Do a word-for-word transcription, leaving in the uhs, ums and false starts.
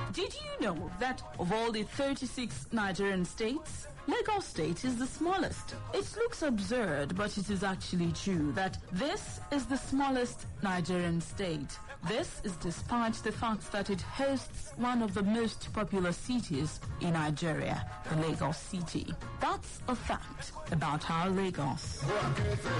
Did you know that of all the thirty-six Nigerian states, Lagos State is the smallest? It looks absurd, but it is actually true that this is the smallest Nigerian state. This is despite the fact that it hosts one of the most popular cities in Nigeria, the Lagos City. That's a fact about our Lagos.